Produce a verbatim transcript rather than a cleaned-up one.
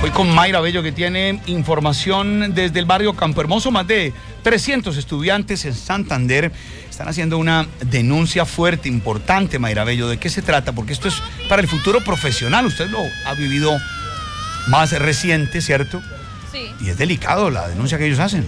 Hoy con Mayra Bello, que tiene información desde el barrio Campo Hermoso. Más de trescientos estudiantes en Santander están haciendo una denuncia fuerte, importante, Mayra Bello. ¿De qué se trata? Porque esto es para el futuro profesional. Usted lo ha vivido más reciente, ¿cierto? Sí. Y es delicado la denuncia que ellos hacen.